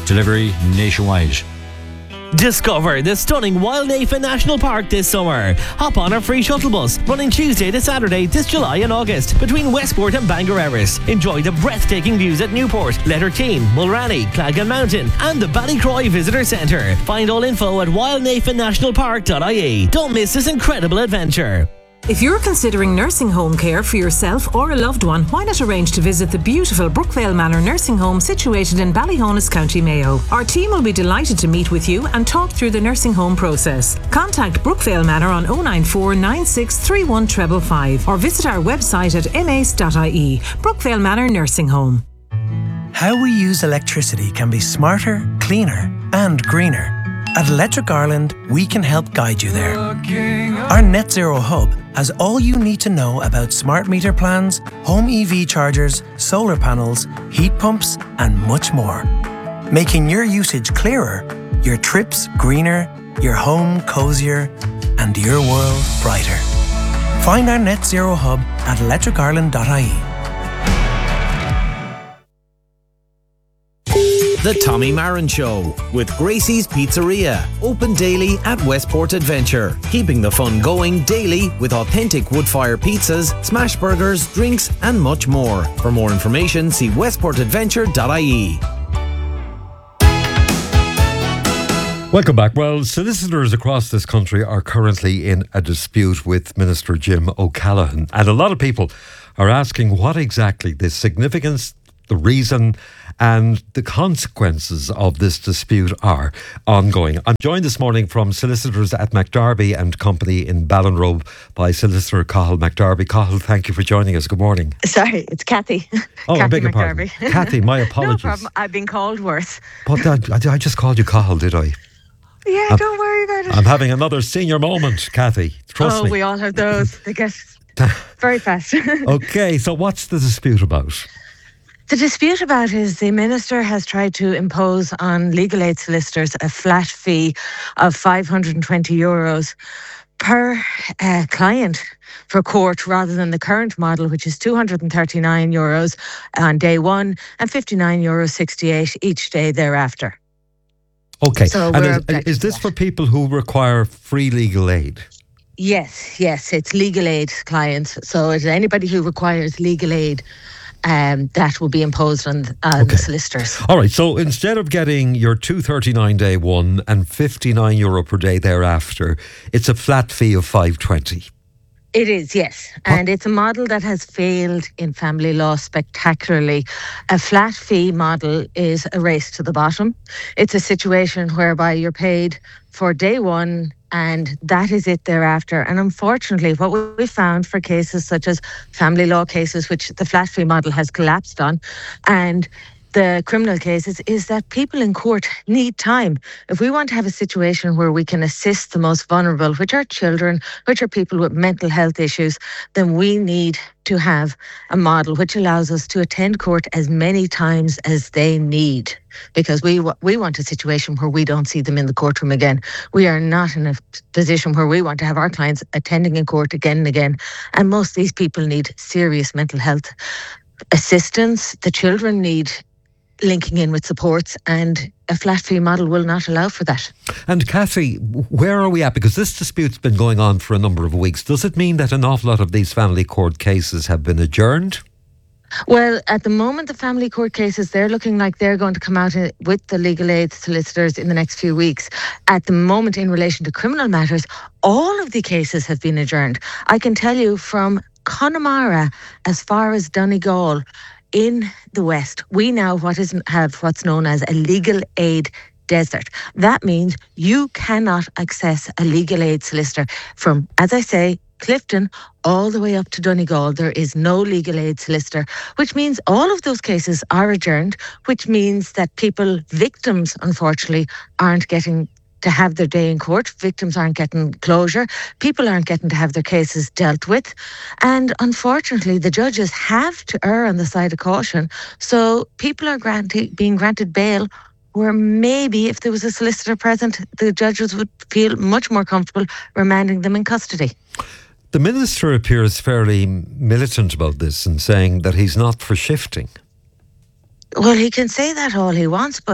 S8: Delivery nationwide.
S9: Discover the stunning Wild Navan National Park this summer. Hop on our free shuttle bus running Tuesday to Saturday this July and August between Westport and Bangor Erris. Enjoy the breathtaking views at Newport, Letterkeane, Mulranny, Clagan Mountain and the Ballycroy Visitor Centre. Find all info at wildnavannationalpark.ie. Don't miss this incredible adventure.
S10: If you're considering nursing home care for yourself or a loved one, why not arrange to visit the beautiful Brookvale Manor Nursing Home situated in Ballyhonus, County Mayo. Our team will be delighted to meet with you and talk through the nursing home process. Contact Brookvale Manor on 094 9631 555 or visit our website at mace.ie. Brookvale Manor Nursing Home.
S11: How we use electricity can be smarter, cleaner and greener. At Electric Ireland, we can help guide you there. Our Net Zero Hub has all you need to know about smart meter plans, home EV chargers, solar panels, heat pumps, and much more. Making your usage clearer, your trips greener, your home cozier, and your world brighter. Find our Net Zero Hub at electricireland.ie.
S12: The Tommy Marin Show with Gracie's Pizzeria. Open daily at Westport Adventure. Keeping the fun going daily with authentic wood-fire pizzas, smash burgers, drinks and much more. For more information, see westportadventure.ie.
S2: Welcome back. Well, solicitors across this country are currently in a dispute with Minister Jim O'Callaghan. And a lot of people are asking what exactly the significance, the reason and the consequences of this dispute are ongoing. I'm joined this morning from solicitors at McDarby and Company in Ballinrobe by Solicitor Cathal McDarby. Cathal, thank you for joining us. Good morning.
S13: Sorry, it's Kathy.
S2: Oh,
S13: Kathy
S2: I beg your pardon. Kathy, my apologies.
S13: No problem. I've been called worse.
S2: But I just called you Cathal, did I?
S13: Yeah, don't worry about it.
S2: I'm having another senior moment, Kathy. Trust me.
S13: Oh, we all have those. They get very fast.
S2: Okay, so what's the dispute about?
S13: The dispute about is the Minister has tried to impose on legal aid solicitors a flat fee of €520 per client for court rather than the current model, which is €239 on day one and €59.68 each day thereafter.
S2: Okay,
S13: So
S2: and is this for people who require free legal aid?
S13: Yes, it's legal aid clients. So it's anybody who requires legal aid that will be imposed on the solicitors.
S2: All right, so instead of getting your $239 day one and €59 per day thereafter, it's a flat fee of $520.
S13: It is, yes. And it's a model that has failed in family law spectacularly. A flat fee model is a race to the bottom. It's a situation whereby you're paid for day one and that is it thereafter. And unfortunately, what we found for cases such as family law cases, which the flat fee model has collapsed on, and the criminal cases, is that people in court need time. If we want to have a situation where we can assist the most vulnerable, which are children, which are people with mental health issues, then we need to have a model which allows us to attend court as many times as they need. Because we want a situation where we don't see them in the courtroom again. We are not in a position where we want to have our clients attending in court again and again. And most of these people need serious mental health assistance. The children need linking in with supports, and a flat fee model will not allow for that.
S2: And Kathy, where are we at? Because this dispute's been going on for a number of weeks. Does it mean that an awful lot of these family court cases have been adjourned?
S13: Well, at the moment, the family court cases, they're looking like they're going to come out with the legal aid solicitors in the next few weeks. At the moment, in relation to criminal matters, all of the cases have been adjourned. I can tell you from Connemara as far as Donegal, in the West, we now have what's known as a legal aid desert. That means you cannot access a legal aid solicitor from, as I say, Clifton all the way up to Donegal. There is no legal aid solicitor, which means all of those cases are adjourned, which means that victims, unfortunately, aren't getting to have their day in court. Victims aren't getting closure. People aren't getting to have their cases dealt with. And unfortunately, the judges have to err on the side of caution. So people are being granted bail where maybe if there was a solicitor present, the judges would feel much more comfortable remanding them in custody.
S2: The Minister appears fairly militant about this and saying that he's not for shifting.
S13: Well, he can say that all he wants, but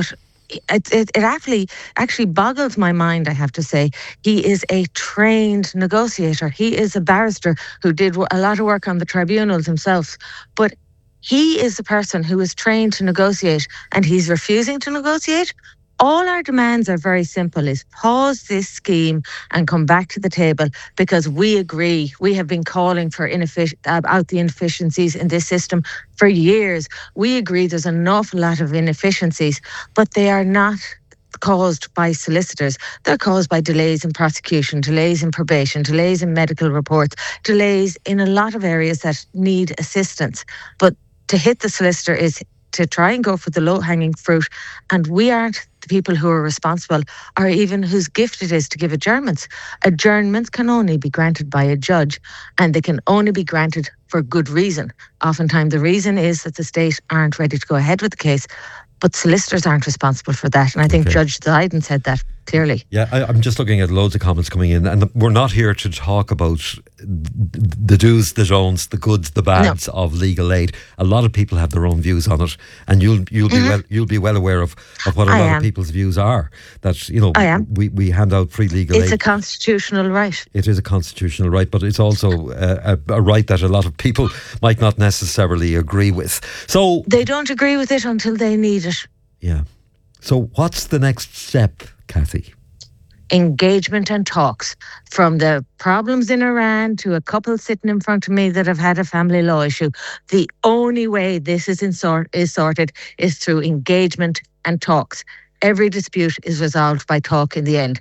S13: it actually boggles my mind, I have to say. He is a trained negotiator. He is a barrister who did a lot of work on the tribunals himself. But he is the person who is trained to negotiate, and he's refusing to negotiate. All our demands are very simple, is pause this scheme and come back to the table, because we agree. We have been calling for out the inefficiencies in this system for years. We agree there's an awful lot of inefficiencies, but they are not caused by solicitors. They're caused by delays in prosecution, delays in probation, delays in medical reports, delays in a lot of areas that need assistance. But to hit the solicitor is to try and go for the low-hanging fruit, and we aren't the people who are responsible, or even whose gift it is to give adjournments. Adjournments can only be granted by a judge, and they can only be granted for good reason. Oftentimes the reason is that the state aren't ready to go ahead with the case, but solicitors aren't responsible for that, and I think Judge Zyden said that clearly. Yeah,
S2: I'm just looking at loads of comments coming in, and we're not here to talk about the do's, the don'ts, the goods, the bads of legal aid. A lot of people have their own views on it, and you'll be well aware of what a lot of people's views are. That we hand out free legal aid.
S13: It's a constitutional right.
S2: It is a constitutional right, but it's also a right that a lot of people might not necessarily agree with. So
S13: they don't agree with it until they need it.
S2: Yeah. So what's the next step, Kathy?
S13: Engagement and talks. From the problems in Iran to a couple sitting in front of me that have had a family law issue. The only way this is sorted is through engagement and talks. Every dispute is resolved by talk in the end.